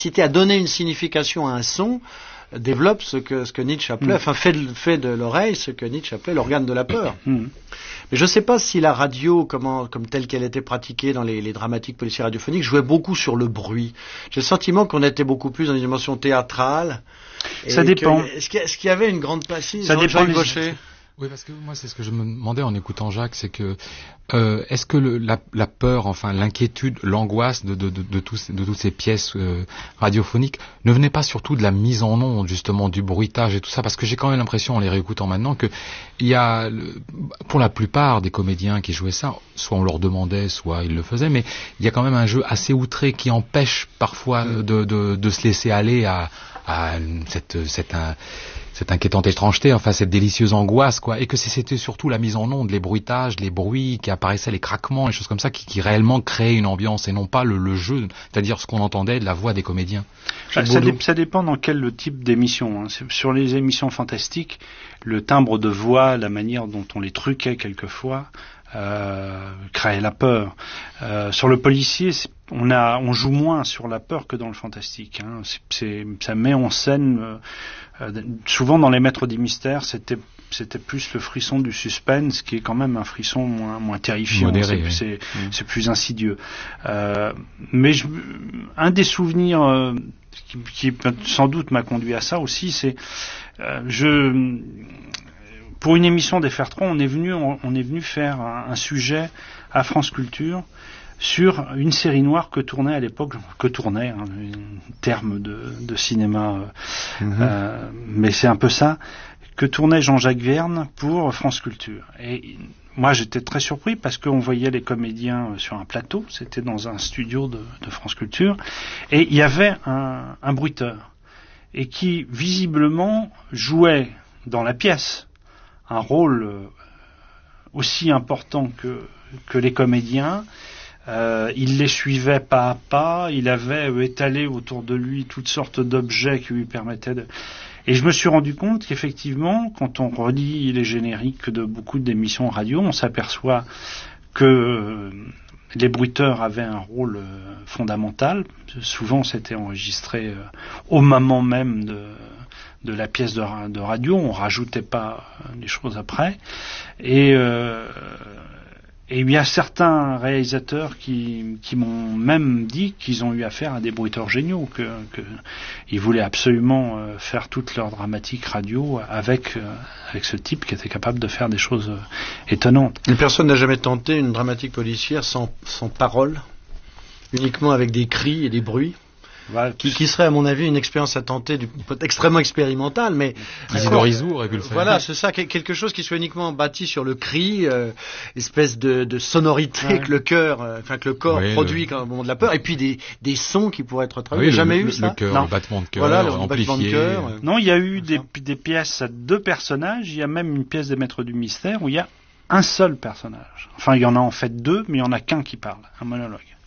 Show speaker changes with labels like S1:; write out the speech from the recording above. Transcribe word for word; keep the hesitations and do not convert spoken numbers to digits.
S1: capacité à donner une signification à un son développe ce que, ce que Nietzsche appelait, mmh. enfin fait de, fait de l'oreille ce que Nietzsche appelait l'organe de la peur. Mmh. Mais je ne sais pas si la radio, comment, comme telle qu'elle était pratiquée dans les, les dramatiques policières radiophoniques, jouait beaucoup sur le bruit. J'ai le sentiment qu'on était beaucoup plus dans une dimension théâtrale.
S2: Ça dépend.
S1: Que, est-ce, qu'il y, est-ce qu'il y avait une grande place?
S2: Ça dépend.
S3: Oui, parce que moi, c'est ce que je me demandais en écoutant Jacques, c'est que euh, est-ce que le, la, la peur, enfin l'inquiétude, l'angoisse de, de, de, de, tous, de toutes ces pièces euh, radiophoniques ne venait pas surtout de la mise en onde, justement, du bruitage et tout ça? Parce que j'ai quand même l'impression, en les réécoutant maintenant, que il y a, le, pour la plupart des comédiens qui jouaient ça, soit on leur demandait, soit ils le faisaient, mais il y a quand même un jeu assez outré qui empêche parfois de, de, de se laisser aller à, à cette, cette un, cette inquiétante étrangeté, enfin cette délicieuse angoisse, quoi, et que c'était surtout la mise en onde, les bruitages, les bruits qui apparaissaient, les craquements, les choses comme ça, qui, qui réellement créaient une ambiance, et non pas le, le jeu, c'est-à-dire ce qu'on entendait de la voix des comédiens.
S2: Ça, ça, dé, ça dépend dans quel type d'émission. Hein. Sur les émissions fantastiques, le timbre de voix, la manière dont on les truquait quelquefois, euh, créait la peur. Euh, sur le policier, c'est On, a, on joue moins sur la peur que dans le fantastique. Hein. C'est, c'est, ça met en scène, euh, euh, souvent dans les Maîtres des Mystères, c'était, c'était plus le frisson du suspense, qui est quand même un frisson moins, moins terrifiant.
S3: Modéré,
S2: c'est,
S3: oui.
S2: c'est, mmh. c'est plus insidieux. Euh, mais je, un des souvenirs euh, qui, qui sans doute m'a conduit à ça aussi, c'est euh, je... Pour une émission des Fertrons, on est venu, on, on est venu faire un, un sujet à France Culture sur une série noire que tournait à l'époque, que tournait, hein, un terme de, de cinéma, euh, mm-hmm. euh, mais c'est un peu ça, que tournait Jean-Jacques Verne pour France Culture. Et moi, j'étais très surpris parce qu'on voyait les comédiens sur un plateau, c'était dans un studio de, de France Culture, et il y avait un, un bruiteur, et qui visiblement jouait dans la pièce un rôle aussi important que, que les comédiens. Euh, il les suivait pas à pas, il avait étalé autour de lui toutes sortes d'objets qui lui permettaient de... Et je me suis rendu compte qu'effectivement, quand on relit les génériques de beaucoup d'émissions radio, on s'aperçoit que euh, les bruiteurs avaient un rôle euh, fondamental. Souvent, c'était enregistré euh, au moment même de... de la pièce de, de radio, on rajoutait pas les choses après, et, euh, et il y a certains réalisateurs qui, qui m'ont même dit qu'ils ont eu affaire à des bruiteurs géniaux, que, que ils voulaient absolument euh, faire toute leur dramatique radio avec, euh, avec ce type qui était capable de faire des choses euh, étonnantes.
S1: Une personne n'a jamais tenté une dramatique policière sans, sans parole, uniquement avec des cris et des bruits? Voilà, qui, qui serait à mon avis une expérience à tenter du, extrêmement expérimentale, mais
S3: Isidore Isour aurait pu le faire.
S1: Voilà, c'est ça, quelque chose qui soit uniquement bâti sur le cri, euh, espèce de, de sonorité ouais. que le cœur, euh, enfin que le corps oui, produit le... au moment de la peur, et puis des, des sons qui pourraient être traduits.
S3: Oui,
S1: jamais
S3: le,
S1: eu
S3: le,
S1: ça.
S3: Le cœur,
S1: non.
S3: le battement de cœur,
S1: voilà, le
S3: amplifié.
S1: battement de cœur. Euh,
S2: non, il y a eu des, des pièces à deux personnages. Il y a même une pièce des Maîtres du Mystère où il y a un seul personnage. Enfin, il y en a en fait deux, mais il y en a qu'un qui parle, un monologue.